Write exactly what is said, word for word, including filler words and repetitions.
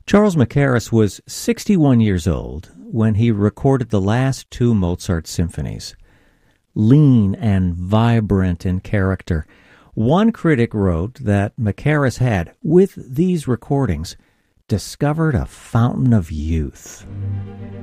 Charles Mackerras was sixty-one years old when he recorded the last two Mozart symphonies. Lean and vibrant in character, one critic wrote that Mackerras had, with these recordings, discovered a fountain of youth.